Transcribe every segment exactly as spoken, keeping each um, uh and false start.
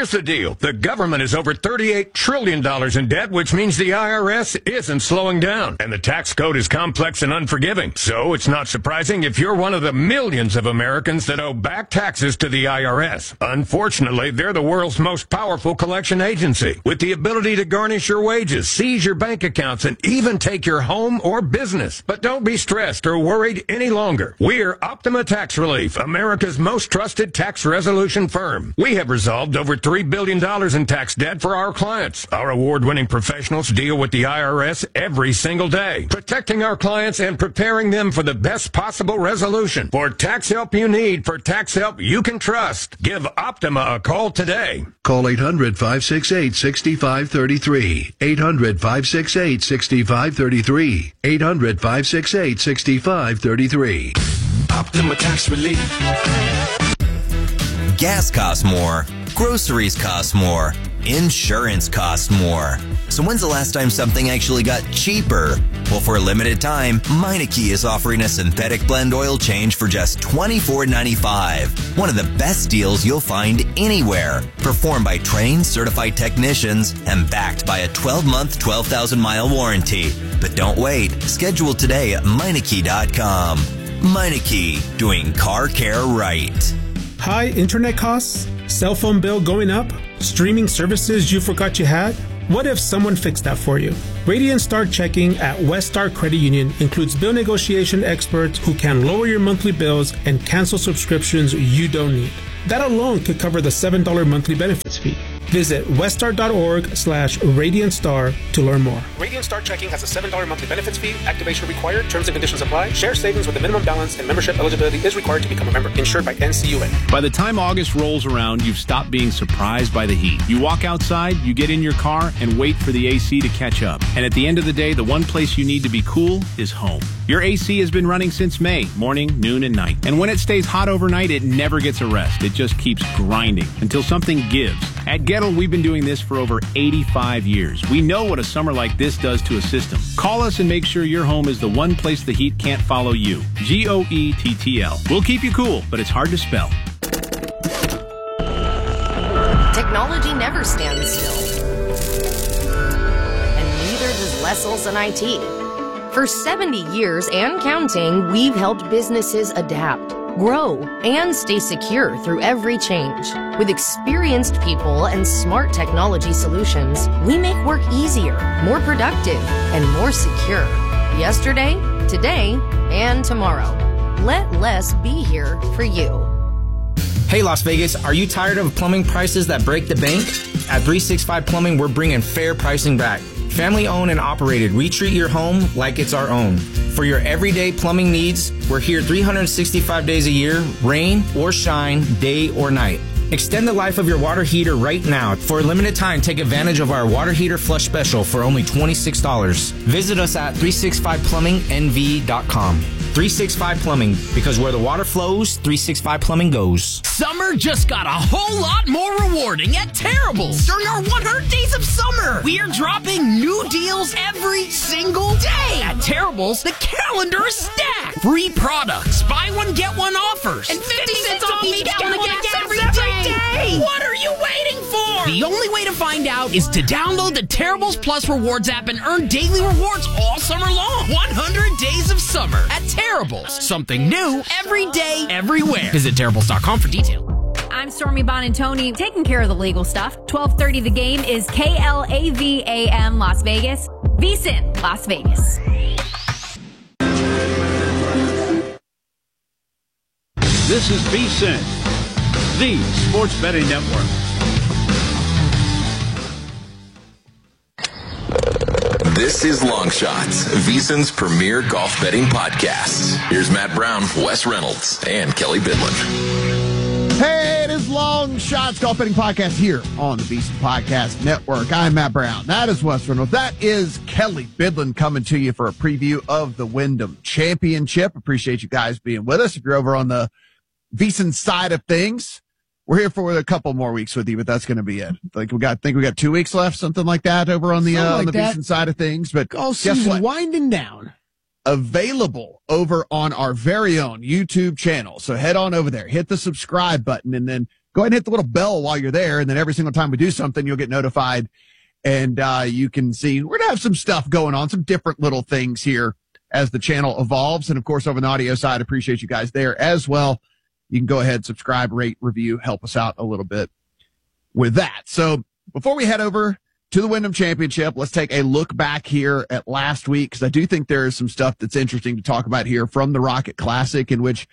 Here's the deal. The government is over thirty-eight trillion dollars in debt, which means the I R S isn't slowing down. And the tax code is complex and unforgiving. So it's not surprising if you're one of the millions of Americans that owe back taxes to the I R S. Unfortunately, they're the world's most powerful collection agency, with the ability to garnish your wages, seize your bank accounts, and even take your home or business. But don't be stressed or worried any longer. We're Optima Tax Relief, America's most trusted tax resolution firm. We have resolved over three billion dollars in tax debt for our clients. Our award-winning professionals deal with the I R S every single day, protecting our clients and preparing them for the best possible resolution. For tax help you need, for tax help you can trust, give Optima a call today. Call eight hundred, five six eight, six five three three. eight hundred, five six eight, six five three three. eight hundred, five six eight, six five three three. Optima Tax Relief. Gas costs more. Groceries cost more. Insurance costs more. So when's the last time something actually got cheaper? Well, for a limited time, Meineke is offering a synthetic blend oil change for just twenty-four ninety-five. One of the best deals you'll find anywhere. Performed by trained, certified technicians and backed by a twelve-month, twelve thousand mile warranty. But don't wait. Schedule today at Meineke dot com. Meineke, doing car care right. High internet costs? Cell phone bill going up? Streaming services you forgot you had? What if someone fixed that for you? Radiant Star Checking at West Star Credit Union includes bill negotiation experts who can lower your monthly bills and cancel subscriptions you don't need. That alone could cover the seven dollars monthly benefits fee. Visit weststar.org slash Radiant Star to learn more. Radiant Star Checking has a seven dollars monthly benefits fee. Activation required. Terms and conditions apply. Share savings with a minimum balance and membership eligibility is required to become a member. Insured by N C U A. By the time August rolls around, you've stopped being surprised by the heat. You walk outside, you get in your car, and wait for the A C to catch up. And at the end of the day, the one place you need to be cool is home. Your A C has been running since May, morning, noon, and night. And when it stays hot overnight, it never gets a rest. It just keeps grinding until something gives. At Gettle, we've been doing this for over eighty-five years. We know what a summer like this does to a system. Call us and make sure your home is the one place the heat can't follow you. G O E T T L. We'll keep you cool, but it's hard to spell. Technology never stands still. And neither does Wessels and I T. For seventy years and counting, we've helped businesses adapt, grow, and stay secure through every change. With experienced people and smart technology solutions, we make work easier, more productive, and more secure. Yesterday, today, and tomorrow. Let less be here for you. Hey Las Vegas, are you tired of plumbing prices that break the bank? At three sixty-five Plumbing, we're bringing fair pricing back. Family owned and operated, we treat your home like it's our own. For your everyday plumbing needs, we're here three hundred sixty-five days a year, rain or shine, day or night. Extend the life of your water heater right now. For a limited time, take advantage of our water heater flush special for only twenty-six dollars. Visit us at three sixty-five plumbing N V dot com. three sixty-five Plumbing, because where the water flows, three sixty-five Plumbing goes. Summer just got a whole lot more rewarding at Terrible's. During our one hundred days of summer, we are dropping new deals every single day. At Terrible's, the calendar is stacked. Free products, buy one, get one offers, and fifty cents off each gallon of gas every day. What are you waiting for? The only way to find out is to download the Terrible's Plus Rewards app and earn daily rewards all summer long. one hundred days of summer at Terrible's. Something new every day, everywhere. Visit Terrible's dot com for details. I'm Stormy Bonantoni, taking care of the legal stuff. twelve thirty The Game is K L A V A M Las Vegas, VSiN Las Vegas. This is VSiN, the sports betting network. This is Long Shots, VSiN's premier golf betting podcast. Here's Matt Brown, Wes Reynolds, and Kelly Bidlin. Hey, it is Long Shots Golf Betting Podcast here on the VSiN Podcast Network. I'm Matt Brown. That is Wes Reynolds. That is Kelly Bidlin coming to you for a preview of the Wyndham Championship. Appreciate you guys being with us. If you're over on the VSiN side of things, we're here for a couple more weeks with you, but that's going to be it. Like we got, I think we got two weeks left, something like that, over on the uh, like on the VSiN side of things. But all guess season what? Winding down. Available over on our very own YouTube channel. So head on over there, hit the subscribe button, and then go ahead and hit the little bell while you're there. And then every single time we do something, you'll get notified. And uh, you can see we're going to have some stuff going on, some different little things here as the channel evolves. And, of course, over on the audio side, appreciate you guys there as well. You can go ahead, subscribe, rate, review, help us out a little bit with that. So before we head over to the Wyndham Championship, let's take a look back here at last week, because I do think there is some stuff that's interesting to talk about here from the Rocket Classic, in which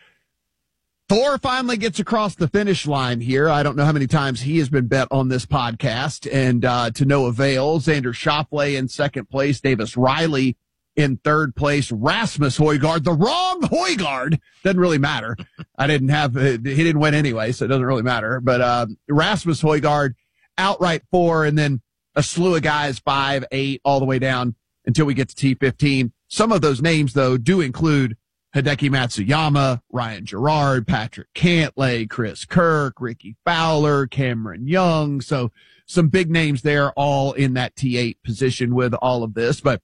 Thor finally gets across the finish line here. I don't know how many times he has been bet on this podcast, and uh, to no avail. Xander Schauffele in second place, Davis Riley in third place, Rasmus Højgaard, the wrong Højgaard. Doesn't really matter. I didn't have, he didn't win anyway, so it doesn't really matter. But uh, Rasmus Højgaard outright four, and then a slew of guys five, eight, all the way down until we get to T fifteen. Some of those names, though, do include Hideki Matsuyama, Ryan Gerard, Patrick Cantlay, Chris Kirk, Ricky Fowler, Cameron Young. So some big names there, all in that T eight position with all of this. But,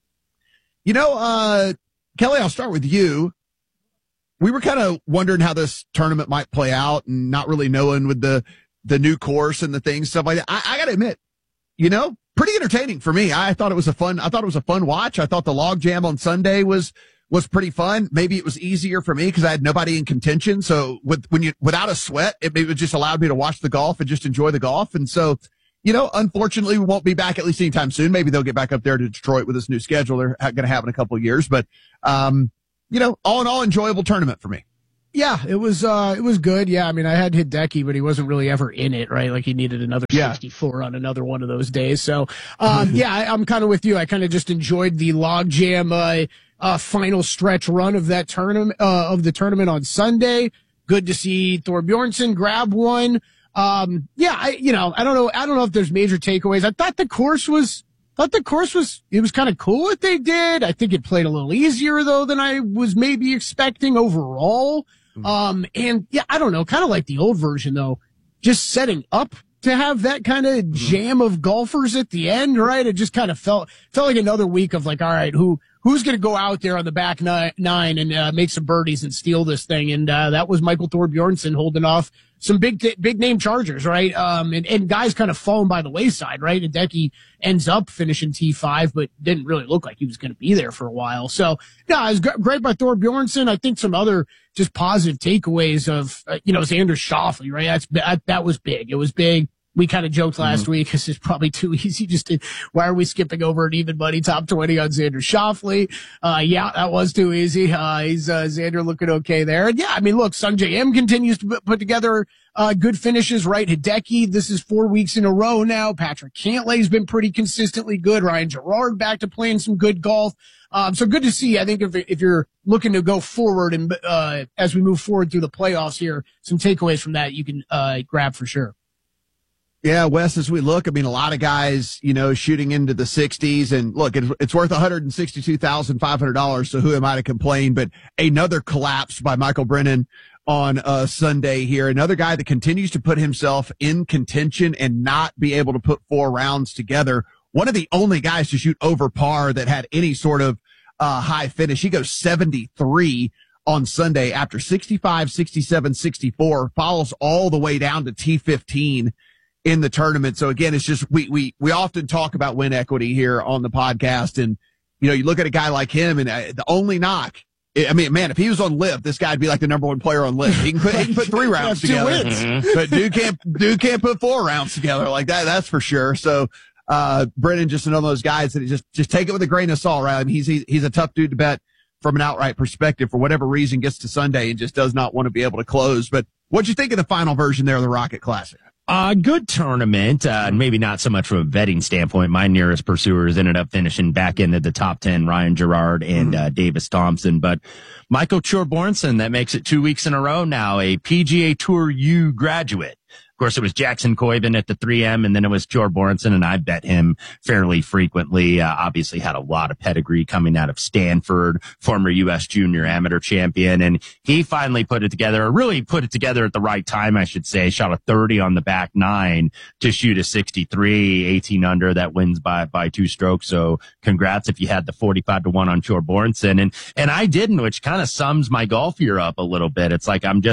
you know, uh, Kelly, I'll start with you. We were kind of wondering how this tournament might play out and not really knowing with the, the new course and the things, stuff like that. I, I got to admit, you know, pretty entertaining for me. I thought it was a fun, I thought it was a fun watch. I thought the log jam on Sunday was, was pretty fun. Maybe it was easier for me because I had nobody in contention. So with, when you, without a sweat, it, it just allowed me to watch the golf and just enjoy the golf. And so, you know, unfortunately, we won't be back at least anytime soon. Maybe they'll get back up there to Detroit with this new schedule they're going to have in a couple of years. But, um, you know, all in all, enjoyable tournament for me. Yeah, it was, uh, it was good. Yeah. I mean, I had Hideki, but he wasn't really ever in it, right? Like he needed another yeah. sixty-four on another one of those days. So, um, yeah, I, I'm kind of with you. I kind of just enjoyed the logjam, uh, uh, final stretch run of that tournament, uh, of the tournament on Sunday. Good to see Thor Bjornsson grab one. Um, yeah, I, you know, I don't know. I don't know if there's major takeaways. I thought the course was, thought the course was, it was kind of cool what they did. I think it played a little easier though than I was maybe expecting overall. Um, and yeah, I don't know, kind of like the old version though, just setting up to have that kind of jam of golfers at the end, right? It just kind of felt, felt like another week of like, all right, who, who's going to go out there on the back nine, nine and, uh, make some birdies and steal this thing? And, uh, that was Michael Thor Bjornsson holding off some big, big name chargers, right? Um, and, and guys kind of falling by the wayside, right? Hideki ends up finishing T five, but didn't really look like he was going to be there for a while. So, yeah, it was great by Thor Bjornsson. I think some other just positive takeaways of, uh, you know, Xander Schauffele, right? That's, that, that was big. It was big. We kind of joked last mm-hmm. week because it's probably too easy just to, why are we skipping over an even money top twenty on Xander Schauffele? Uh, yeah, that was too easy. Uh, he's, uh, Xander looking okay there. And yeah, I mean, look, Sungjae M continues to put together, uh, good finishes, right? Hideki, this is four weeks in a row now. Patrick Cantlay's been pretty consistently good. Ryan Gerard back to playing some good golf. Um, so good to see. I think if, if you're looking to go forward and, uh, as we move forward through the playoffs here, some takeaways from that you can, uh, grab for sure. Yeah, Wes, as we look, I mean, a lot of guys, you know, shooting into the sixties, and look, it's worth one hundred sixty-two thousand five hundred dollars, so who am I to complain? But another collapse by Michael Brennan on uh, Sunday here. Another guy that continues to put himself in contention and not be able to put four rounds together. One of the only guys to shoot over par that had any sort of uh, high finish. He goes seventy-three on Sunday after sixty-five, sixty-seven, sixty-four, follows all the way down to T fifteen in the tournament. So again, it's just, we, we, we often talk about win equity here on the podcast. And, you know, you look at a guy like him and uh, the only knock, I mean, man, if he was on Live, this guy'd be like the number one player on Live. He can put, he can put three rounds together, mm-hmm. but dude can't, dude can't put four rounds together like that. That's for sure. So, uh, Brennan, just another one of those guys that just, just take it with a grain of salt, right? I mean, he's, he, he's a tough dude to bet from an outright perspective for whatever reason, gets to Sunday and just does not want to be able to close. But what'd you think of the final version there of the Rocket Classic? Uh, good tournament, uh, maybe not so much from a betting standpoint. My nearest pursuers ended up finishing back into the top ten, Ryan Gerard and, uh, Davis Thompson. But Michael Thorbjornsen, that makes it two weeks in a row now, a P G A Tour U graduate. Of course, it was Jackson Coyben at the three M, and then it was Thorbjornsen, and I bet him fairly frequently. Uh, obviously had a lot of pedigree coming out of Stanford, former U S junior amateur champion, and he finally put it together, or really put it together at the right time, I should say. Shot a thirty on the back nine to shoot a sixty-three, eighteen under. That wins by, by two strokes. So congrats if you had the forty-five to one on Thorbjornsen. And, and I didn't, which kind of sums my golf year up a little bit. It's like I'm just,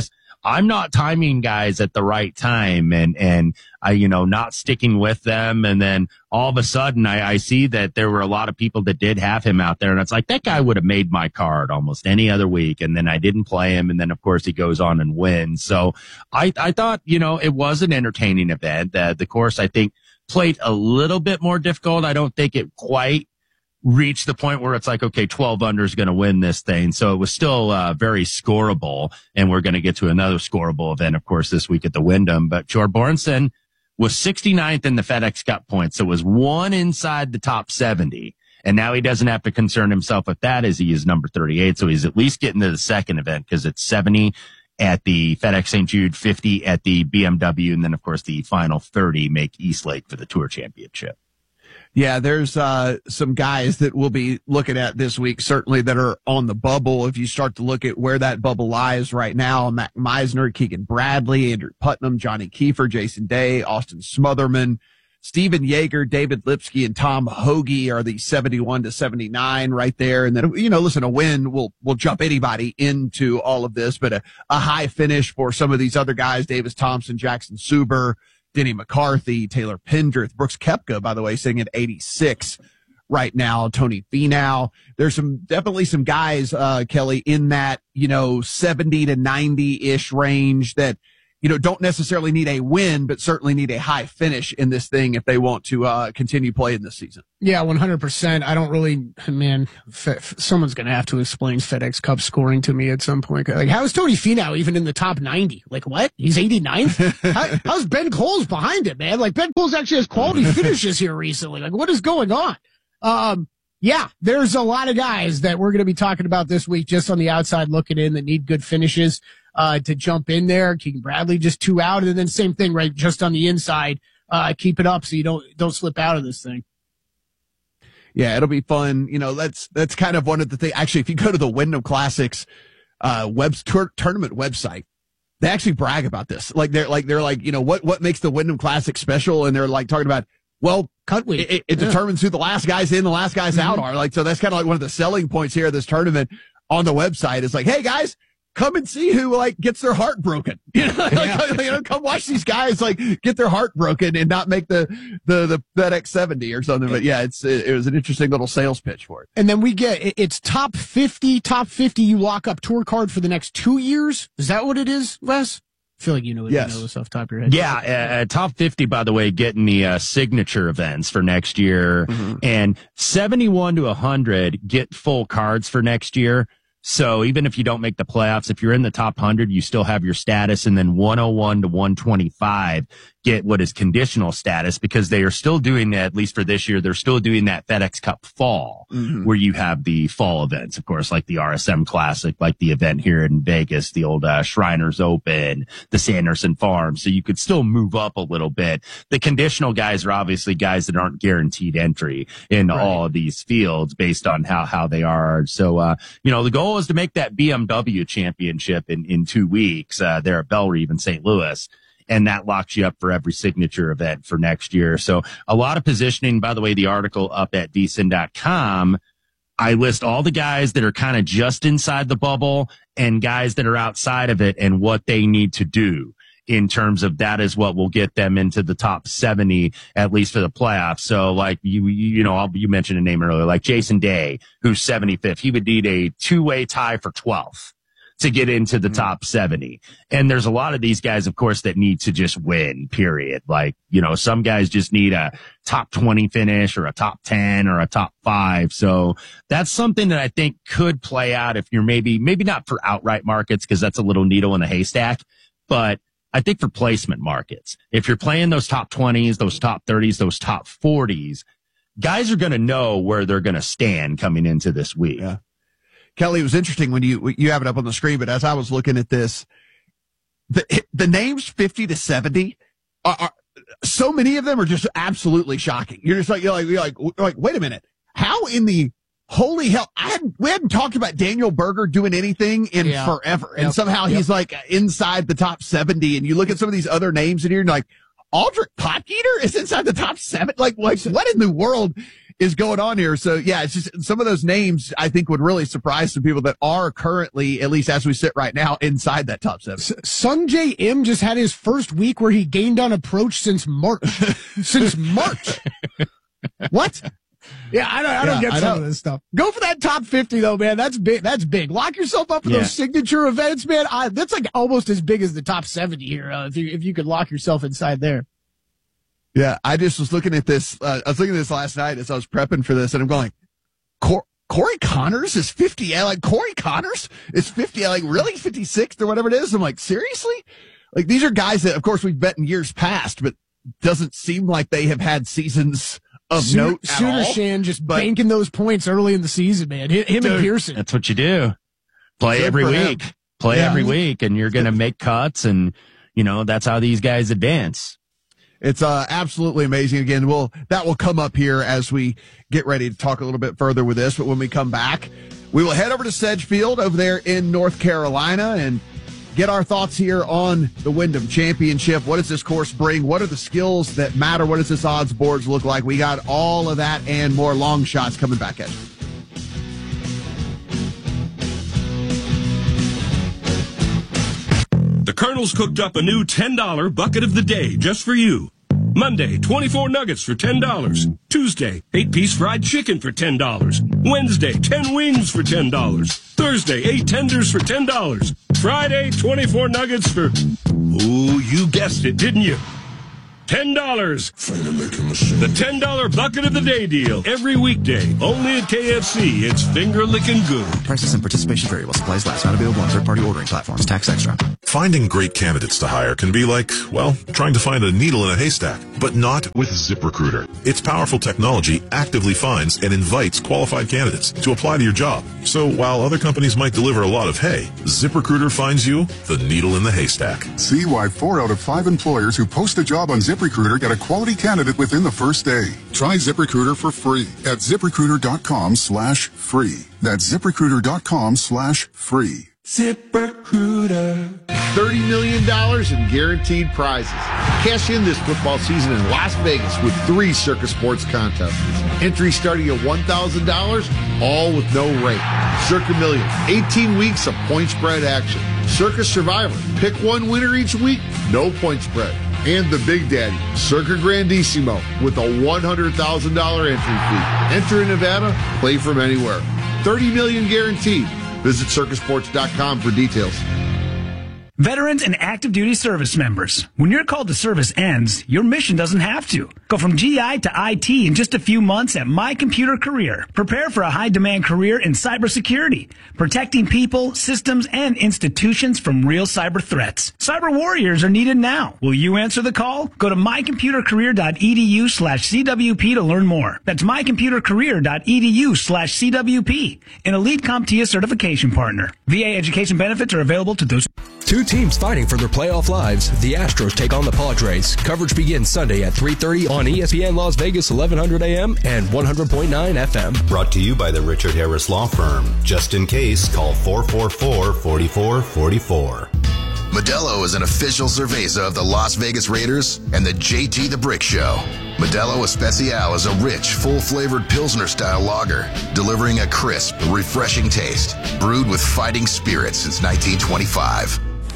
I'm not timing guys at the right time and, and I, you know, not sticking with them. And then all of a sudden I, I see that there were a lot of people that did have him out there. And it's like, that guy would have made my card almost any other week. And then I didn't play him. And then of course he goes on and wins. So I, I thought, you know, it was an entertaining event. Uh, the course, I think, played a little bit more difficult. I don't think it quite reached the point where it's like, okay, twelve under is going to win this thing. So it was still uh, very scoreable, and we're going to get to another scoreable event, of course, this week at the Wyndham. But Thorbjornsen was sixty-ninth in the FedEx Cup points, so was one inside the top seventy. And now he doesn't have to concern himself with that, as he is number thirty-eight. So he's at least getting to the second event, because it's seventy at the FedEx Saint Jude, fifty at the B M W, and then, of course, the final thirty make Eastlake for the Tour Championship. Yeah, there's uh some guys that we'll be looking at this week, certainly, that are on the bubble. If you start to look at where that bubble lies right now, Matt Meisner, Keegan Bradley, Andrew Putnam, Johnny Kiefer, Jason Day, Austin Smotherman, Steven Yeager, David Lipsky, and Tom Hoagie are the seventy-one to seventy-nine right there. And then, you know, listen, a win will, will jump anybody into all of this, but a, a high finish for some of these other guys, Davis Thompson, Jackson Suber, Denny McCarthy, Taylor Pendrith, Brooks Koepka, by the way, sitting at eighty-six right now, Tony Finau. There's some, definitely some guys, uh, Kelly, in that, you know, seventy to ninety-ish range that, you know, don't necessarily need a win, but certainly need a high finish in this thing if they want to uh, continue playing this season. Yeah, one hundred percent. I don't really, man, fe- someone's going to have to explain FedEx Cup scoring to me at some point. Like, how is Tony Finau even in the top ninety? Like, what? He's eighty-ninth? how, how's Ben Coles behind him, man? Like, Ben Coles actually has quality finishes here recently. Like, what is going on? Um, yeah, there's a lot of guys that we're going to be talking about this week just on the outside looking in that need good finishes. Uh, to jump in there. Keegan Bradley just two out, and then same thing, right? Just on the inside, uh, keep it up so you don't, don't slip out of this thing. Yeah, it'll be fun. You know, that's, that's kind of one of the things. Actually, if you go to the Wyndham Classics, uh, web tour, tournament website, they actually brag about this. Like, they're like, they're like, you know, what, what makes the Wyndham Classic special? And they're like talking about, well, cut week. It, it, it yeah. determines who the last guys in, the last guys mm-hmm. out are. Like, so that's kind of like one of the selling points here of this tournament on the website. It's like, hey guys, come and see who like gets their heart broken. You know, like, yeah. you know, come watch these guys like get their heart broken and not make the the the FedEx seventy or something. But yeah, it's it, it was an interesting little sales pitch for it. And then we get it's top fifty, top fifty. You lock up tour card for the next two years. Is that what it is, Wes? I feel like you know, yes. you know this off the top of your head. Yeah, uh, top fifty, by the way, getting the uh, signature events for next year, mm-hmm. and seventy-one to one hundred get full cards for next year. So even if you don't make the playoffs, if you're in the top one hundred, you still have your status. And then one oh one to one twenty-five get what is conditional status, because they are still doing that, at least for this year, they're still doing that FedEx Cup fall, mm-hmm. where you have the fall events, of course, like the R S M Classic, like the event here in Vegas, the old uh, Shriners Open, the Sanderson Farm. So you could still move up a little bit. The conditional guys are obviously guys that aren't guaranteed entry into right. all of these fields based on how, how they are. So, uh, you know, the goal is to make that B M W championship in, in two weeks, uh, there at Bellerive in Saint Louis. And that locks you up for every signature event for next year. So a lot of positioning. By the way, the article up at V S I N dot com, I list all the guys that are kind of just inside the bubble and guys that are outside of it and what they need to do in terms of that is what will get them into the top seventy, at least for the playoffs. So like you, you know, I'll, you mentioned a name earlier, like Jason Day, who's seventy-fifth. He would need a two-way tie for twelfth to get into the top seventy. And there's a lot of these guys, of course, that need to just win, period. Like, you know, some guys just need a top twenty finish or a top ten or a top five. So that's something that I think could play out if you're maybe, maybe not for outright markets, because that's a little needle in a haystack, but I think for placement markets, if you're playing those top twenties, those top thirties, those top forties, guys are going to know where they're going to stand coming into this week. Yeah. Kelly, it was interesting when you, you have it up on the screen, but as I was looking at this, the, the names fifty to seventy are, are so many of them are just absolutely shocking. You're just like, you're like, you're like, you're like, wait a minute. How in the holy hell? I hadn't, we hadn't talked about Daniel Berger doing anything in yeah. forever. And yep. somehow yep. he's like inside the top seventy. And you look at some of these other names in here and you're like, Aldrich Potgieter is inside the top seven. Like, like what in the world is going on here. So yeah, it's just some of those names I think would really surprise some people that are currently, at least as we sit right now, inside that top seven. S- Sung J M just had his first week where he gained on approach since March. since March. What? Yeah, I don't, I don't Yeah, get I some know. of this stuff. Go for that top fifty though, man. That's big. That's big. Lock yourself up for Yeah. those signature events, man. I, that's like almost as big as the top seventy here. Uh, if you if you could lock yourself inside there. Yeah, I just was looking at this. Uh, I was looking at this last night as I was prepping for this, and I'm going, Cor- Corey Connors is fifty. I'm like, Corey Connors is fifty. I'm like, really? fifty-sixth or whatever it is? I'm like, seriously? Like, these are guys that, of course, we've bet in years past, but doesn't seem like they have had seasons of Sooner, note at Sooner all. Shan just But- banking those points early in the season, man. Him, him and Dude, Pearson. That's what you do. Play Good every for him. week. Play Yeah. every week, and you're going to make cuts, and, you know, that's how these guys advance. It's uh, absolutely amazing. Again, we'll, that will come up here as we get ready to talk a little bit further with this. But when we come back, we will head over to Sedgefield over there in North Carolina and get our thoughts here on the Wyndham Championship. What does this course bring? What are the skills that matter? What does this odds boards look like? We got all of that and more long shots coming back at you. The Colonel's cooked up a new ten dollar bucket of the day just for you. Monday, twenty-four nuggets for ten dollars. Tuesday, eight piece fried chicken for ten dollars. Wednesday, ten wings for ten dollars. Thursday, eight tenders for ten dollars. Friday, twenty-four nuggets for, ooh, you guessed it, didn't you? ten dollars. The ten dollar bucket of the day deal. Every weekday. Only at K F C. It's finger licking good. Prices and participation variable. Supplies last. Not available on third-party ordering platforms. Tax extra. Finding great candidates to hire can be like, well, trying to find a needle in a haystack, but not with ZipRecruiter. Its powerful technology actively finds and invites qualified candidates to apply to your job. So while other companies might deliver a lot of hay, ZipRecruiter finds you the needle in the haystack. See why four out of five employers who post a job on ZipRecruiter get a quality candidate within the first day. Try ZipRecruiter for free at ZipRecruiter.com slash free. That's ZipRecruiter.com slash free. ZipRecruiter. thirty million dollars in guaranteed prizes. Cash in this football season in Las Vegas with three Circus Sports contests. Entry starting at one thousand dollars, all with no rate. Circa Million, eighteen weeks of point spread action. Circus Survivor, pick one winner each week, no point spread. And the Big Daddy, Circa Grandissimo, with a one hundred thousand dollars entry fee. Enter in Nevada, play from anywhere. thirty million dollars guaranteed. Visit circus sports dot com for details. Veterans and active duty service members, when your call to service ends, your mission doesn't have to. Go from G I to I T in just a few months at My Computer Career. Prepare for a high-demand career in cybersecurity, protecting people, systems, and institutions from real cyber threats. Cyber warriors are needed now. Will you answer the call? Go to mycomputercareer.edu slash CWP to learn more. That's mycomputercareer.edu slash CWP, an elite CompTIA certification partner. V A education benefits are available to those. Two teams fighting for their playoff lives. The Astros take on the Padres. Coverage begins Sunday at three thirty on E S P N Las Vegas, eleven hundred A M and one hundred point nine F M. Brought to you by the Richard Harris Law Firm. Just in case, call four four four, four four four four. Modelo is an official cerveza of the Las Vegas Raiders and the J T the Brick Show. Modelo Especial is a rich, full-flavored Pilsner-style lager, delivering a crisp, refreshing taste, brewed with fighting spirit since nineteen twenty-five.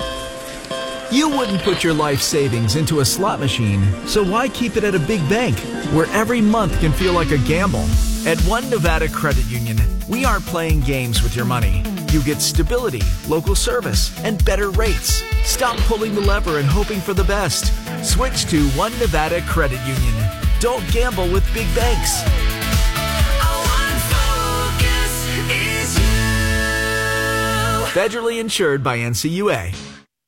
You wouldn't put your life savings into a slot machine, so why keep it at a big bank, where every month can feel like a gamble? At One Nevada Credit Union, we aren't playing games with your money. You get stability, local service, and better rates. Stop pulling the lever and hoping for the best. Switch to One Nevada Credit Union. Don't gamble with big banks. Federally insured by N C U A.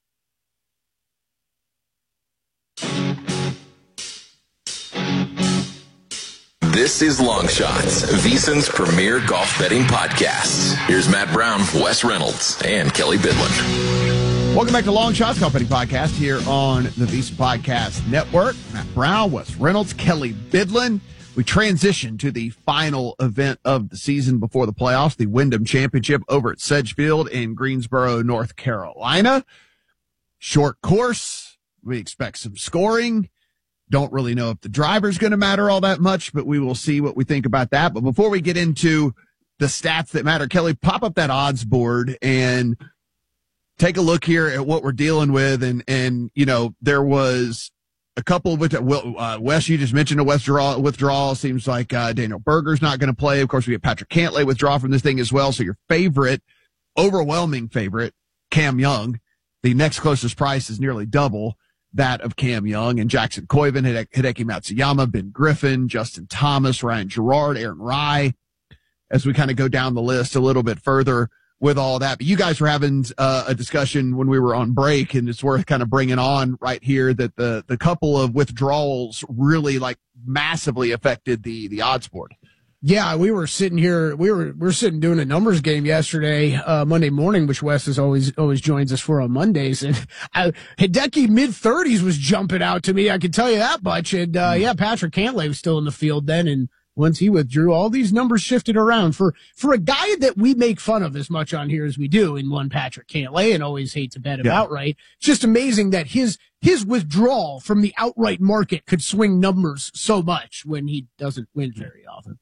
This is Long Shots, VSiN's premier golf betting podcast. Here's Matt Brown, Wes Reynolds, and Kelly Bidlin. Welcome back to Long Shots Golf Betting Podcast here on the VSiN Podcast Network. Matt Brown, Wes Reynolds, Kelly Bidlin. We transition to the final event of the season before the playoffs, the Wyndham Championship over at Sedgefield in Greensboro, North Carolina. Short course. We expect some scoring. Don't really know if the driver's going to matter all that much, but we will see what we think about that. But before we get into the stats that matter, Kelly, pop up that odds board and take a look here at what we're dealing with. And, and, you know, there was a couple of, uh, Wes, you just mentioned a withdrawal, withdrawal. Seems like, uh, Daniel Berger's not going to play. Of course, we have Patrick Cantlay withdraw from this thing as well. So your favorite, overwhelming favorite, Cam Young, the next closest price is nearly double that of Cam Young, and Jackson Koiven, Hideki Matsuyama, Ben Griffin, Justin Thomas, Ryan Gerard, Aaron Rye, as we kind of go down the list a little bit further with all that. But you guys were having uh, a discussion when we were on break, and it's worth kind of bringing on right here that the, the couple of withdrawals really like massively affected the, the odds board. Yeah, we were sitting here, we were, we were sitting doing a numbers game yesterday, uh, Monday morning, which Wes is always, always joins us for on Mondays. And I, Hideki mid thirties was jumping out to me. I can tell you that much. And, uh, yeah, Patrick Cantlay was still in the field then. And once he withdrew, all these numbers shifted around for, for a guy that we make fun of as much on here as we do in one Patrick Cantlay and always hate to bet him yeah. outright. It's just amazing that his, his withdrawal from the outright market could swing numbers so much when he doesn't win very often.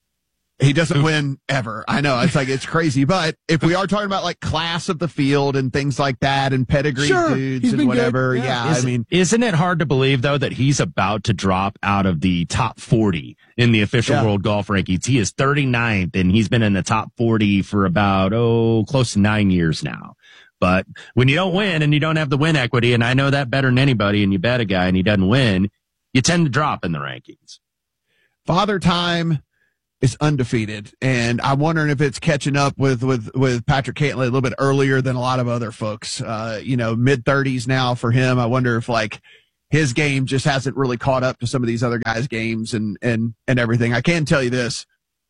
He doesn't win ever. I know. It's like, it's crazy. But if we are talking about like class of the field and things like that and pedigree sure, dudes and whatever. Good. Yeah. yeah Is, I mean, isn't it hard to believe though that he's about to drop out of the top forty in the official yeah. world golf rankings? He is thirty-ninth and he's been in the top forty for about, oh, close to nine years now. But when you don't win and you don't have the win equity, and I know that better than anybody, and you bet a guy and he doesn't win, you tend to drop in the rankings. Father Time is undefeated, and I'm wondering if it's catching up with with with Patrick Cantlay a little bit earlier than a lot of other folks. Uh, you know, mid thirties now for him. I wonder if like his game just hasn't really caught up to some of these other guys' games and and and everything. I can tell you this: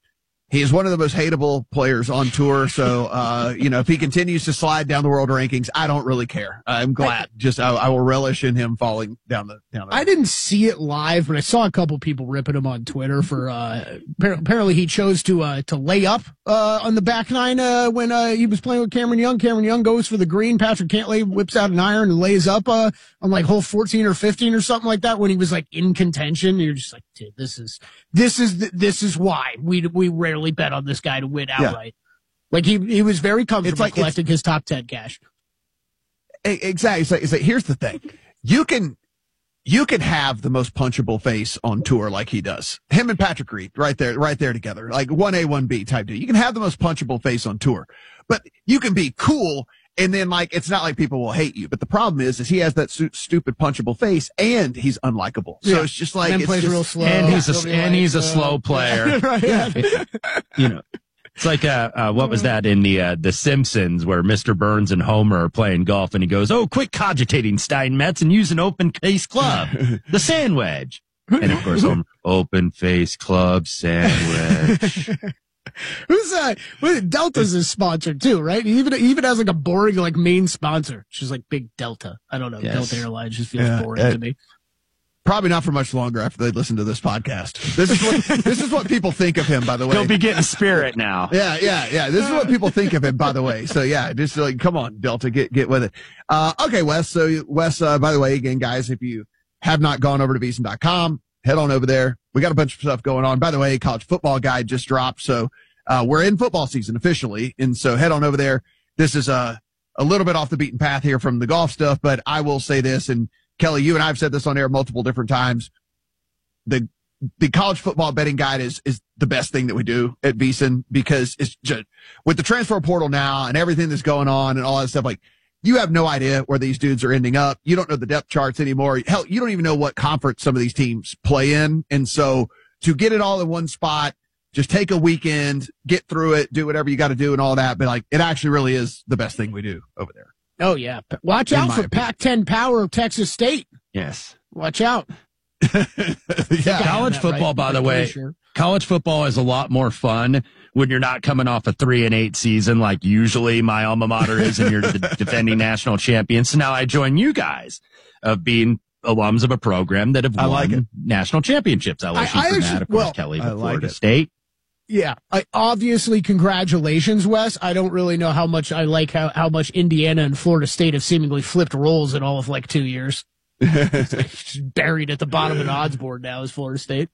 he is one of the most hateable players on tour. So, uh, you know, if he continues to slide down the world rankings, I don't really care. I'm glad. Just I, I will relish in him falling down the down the. I didn't see it live, but I saw a couple people ripping him on Twitter for. Uh, apparently, he chose to uh, to lay up uh, on the back nine uh, when uh, he was playing with Cameron Young. Cameron Young goes for the green. Patrick Cantlay whips out an iron and lays up uh, on like hole fourteen or fifteen or something like that when he was like in contention. You're just like, dude, this is this is this is why we we rarely bet on this guy to win outright. Yeah. Like he he was very comfortable like, collecting his top ten cash. Exactly. It's like, it's like, here's the thing. You can you can have the most punchable face on tour like he does. Him and Patrick Reed right there, right there together. Like one A, one B type deal. You can have the most punchable face on tour. But you can be cool and then like it's not like people will hate you. But the problem is is he has that su- stupid punchable face and he's unlikable. So yeah. it's just like and it's plays just, real slow. And he's a and like, he's a uh, slow player. right, yeah. You know. It's like, uh, uh, what was that in the, uh, the Simpsons where Mister Burns and Homer are playing golf and he goes, oh, quit cogitating, Steinmetz, and use an open face club, the sand wedge. And of course, Homer, open face club sandwich. Who's uh Delta's is sponsored too, right? He even he even has like a boring like main sponsor. She's like big Delta. I don't know. Yes. Delta Airlines just feels yeah, boring uh, to me. Probably not for much longer after they listen to this podcast. This is what this is what people think of him, by the way. He'll be getting Spirit now. Yeah, yeah, yeah. This is what people think of him, by the way. So yeah, just like come on, Delta, get get with it. Uh okay, Wes. So Wes, uh, by the way, again, guys, if you have not gone over to VSiN dot com, head on over there. We got a bunch of stuff going on. By the way, college football guide just dropped, so uh we're in football season officially, and so head on over there. This is a a little bit off the beaten path here from the golf stuff, but I will say this, and Kelly, you and I have said this on air multiple different times. The the college football betting guide is is the best thing that we do at VSiN because it's just with the transfer portal now and everything that's going on and all that stuff. Like you have no idea where these dudes are ending up. You don't know the depth charts anymore. Hell, you don't even know what conference some of these teams play in. And so to get it all in one spot, just take a weekend, get through it, do whatever you got to do and all that. But like it actually really is the best thing we do over there. Oh, yeah. Watch out for opinion. Pac ten power of Texas State. Yes. Watch out. yeah. College football, right? by I'm the way, sure. college football is a lot more fun when you're not coming off a three and eight season like usually my alma mater is and you're the defending national champions. So now I join you guys of being alums of a program that have I won like it. national championships. L S U I, I for actually, that, of course, well, Kelly, I but like Florida it. State. Yeah, I obviously congratulations, Wes. I don't really know how much I like how, how much Indiana and Florida State have seemingly flipped roles in all of like two years. It's like just buried at the bottom of the odds board now is Florida State.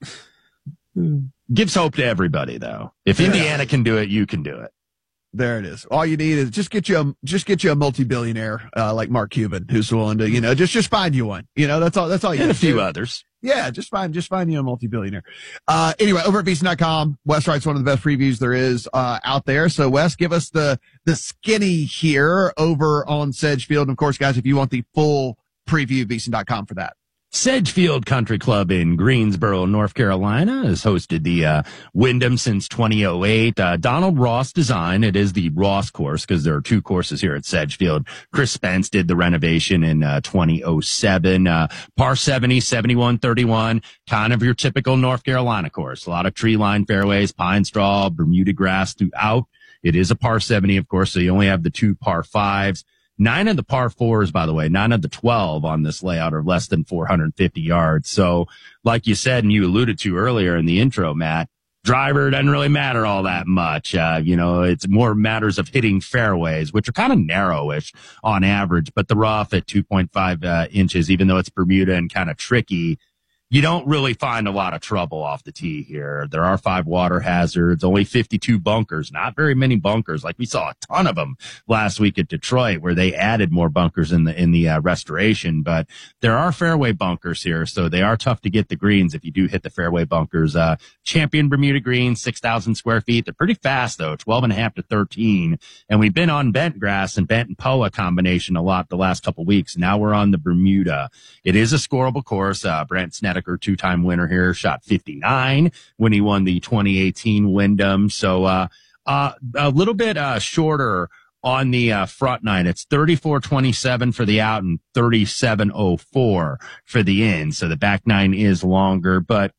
Gives hope to everybody, though. If Indiana can do it, you can do it. There it is. All you need is just get you a, just get you a multi-billionaire, uh, like Mark Cuban, who's willing to, you know, just, just find you one. You know, that's all, that's all you And need. a few do. others. Yeah, just find, just find you a multi-billionaire. Uh, anyway, over at VSiN dot com, Wes writes one of the best previews there is, uh, out there. So Wes, give us the, the skinny here over on Sedgefield. And of course, guys, if you want the full preview, VSiN dot com for that. Sedgefield Country Club in Greensboro, North Carolina, has hosted the uh, Wyndham since twenty oh eight. Uh, Donald Ross design. It is the Ross course because there are two courses here at Sedgefield. Chris Spence did the renovation in uh, twenty oh seven. Uh, par seventy, seventy-one thirty-one, kind of your typical North Carolina course. A lot of tree line fairways, pine straw, Bermuda grass throughout. It is a par seventy, of course, so you only have the two par fives. Nine of the par fours, by the way, nine of the twelve on this layout are less than four hundred fifty yards. So like you said, and you alluded to earlier in the intro, Matt, driver doesn't really matter all that much. Uh, you know, it's more matters of hitting fairways, which are kind of narrowish on average, but the rough at two point five uh, inches, even though it's Bermuda and kind of tricky, you don't really find a lot of trouble off the tee here. There are five water hazards, only fifty-two bunkers, not very many bunkers. Like we saw a ton of them last week at Detroit where they added more bunkers in the, in the uh, restoration, but there are fairway bunkers here. So they are tough to get the greens if you do hit the fairway bunkers. Uh, Champion Bermuda greens, six thousand square feet. They're pretty fast though, twelve and a half to thirteen. And we've been on bent grass and bent and P O A combination a lot the last couple weeks. Now we're on the Bermuda. It is a scoreable course. Uh, Brent Snedeker, two-time winner here, shot fifty-nine when he won the twenty eighteen Wyndham. So, uh, uh, a little bit, uh, shorter on the, uh, front nine. It's thirty-four twenty-seven for the out and thirty-seven oh four for the in. So the back nine is longer, but